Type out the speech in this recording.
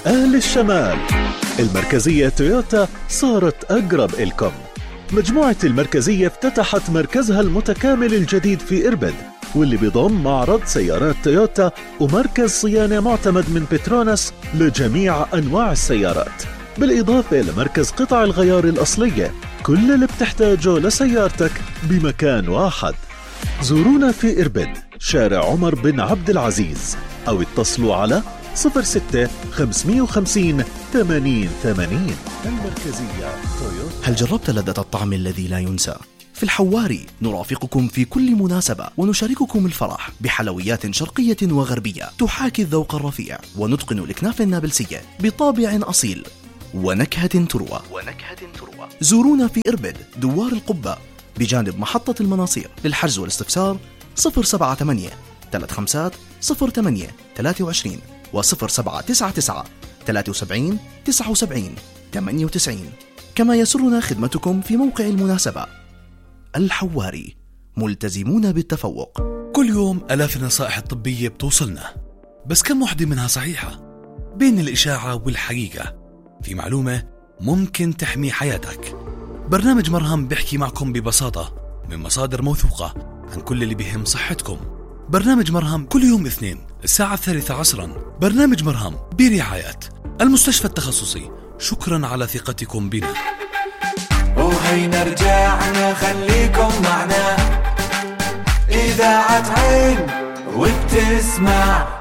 أهل الشمال، المركزية تويوتا صارت أقرب إلكم. مجموعة المركزية افتتحت مركزها المتكامل الجديد في إربد، واللي بيضم معرض سيارات تويوتا ومركز صيانة معتمد من بتروناس لجميع أنواع السيارات، بالإضافة لمركز قطع الغيار الأصلية. كل اللي بتحتاجه لسيارتك بمكان واحد. زورونا في إربد، شارع عمر بن عبد العزيز، أو اتصلوا على 06 550 80 80. المركزية تويوتا. هل جربت لذة الطعم الذي لا ينسى؟ في الحواري نرافقكم في كل مناسبة ونشارككم الفرح بحلويات شرقية وغربية تحاكي الذوق الرفيع، ونتقن الأكناف النابلسية بطابع أصيل ونكهة تروى. زورونا في إربد دوار القبة بجانب محطة المناصير. للحجز والاستفسار 078 35 08 23 و 0799 73 79 98. كما يسرنا خدمتكم في موقع المناسبة. الحواري، ملتزمون بالتفوق. كل يوم آلاف النصائح الطبية بتوصلنا، بس كم وحدة منها صحيحة؟ بين الإشاعة والحقيقة في معلومة ممكن تحمي حياتك. برنامج مرهم بيحكي معكم ببساطة من مصادر موثوقة عن كل اللي بيهم صحتكم. برنامج مرهم كل يوم اثنين الساعة 3 عصرا. برنامج مرهم برعاية المستشفى التخصصي. شكرا على ثقتكم بنا. وهينا رجعنا، خليكم معنا، إذاعة عين وبتسمع